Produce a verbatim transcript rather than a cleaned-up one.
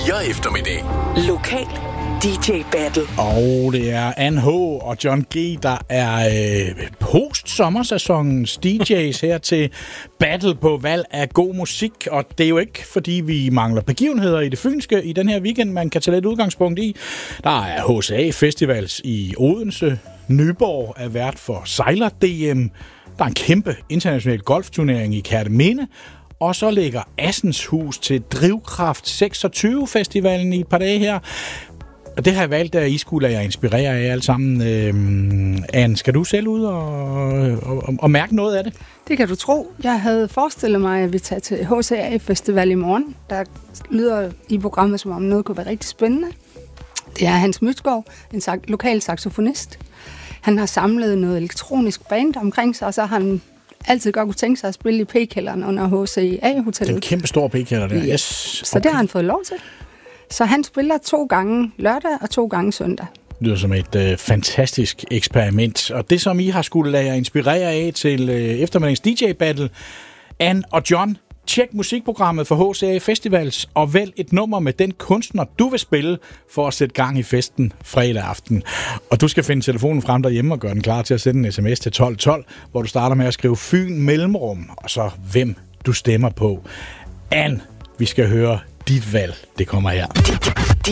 fire eftermiddag. Lokal D J Battle. Og det er Anne H. og John G., der er øh, post-sommersæsonens D J's her til battle på valg af god musik. Og det er jo ikke, fordi vi mangler begivenheder i det fynske i den her weekend, man kan tage lidt udgangspunkt i. Der er H C A Festivals i Odense. Nyborg er vært for Sejler-D M. Der er en kæmpe international golfturnering i Kerteminde. Og så ligger Assens Hus til Drivkraft seksogtyve-festivalen i et par dage her. Og det har jeg valgt, at I skulle lade jer inspirere af alle sammen. Øhm, Anne, skal du selv ud og, og, og mærke noget af det? Det kan du tro. Jeg havde forestillet mig, at vi tager til H C A Festival i morgen. Der lyder i programmet, som om noget kunne være rigtig spændende. Det er Hans Mytskov, en sak- lokal saxofonist. Han har samlet noget elektronisk band omkring sig, og så har han altid godt kunne tænke sig at spille i P-kælderen under H C A-hotellet. Den kæmpe store P-kælder der. Yes. Så okay. Det har han fået lov til. Så han spiller to gange lørdag og to gange søndag. Det lyder som et øh, fantastisk eksperiment. Og det, som I har skulle lade jer inspirere af til øh, eftermiddagens D J-battle, Anne og John, tjek musikprogrammet for H C A Festivals og vælg et nummer med den kunstner, du vil spille for at sætte gang i festen fredag aften. Og du skal finde telefonen frem derhjemme og gøre den klar til at sende en sms til tolv tolv, hvor du starter med at skrive Fyn mellemrum, og så hvem du stemmer på. Anne, vi skal høre dit valg. Det kommer her. D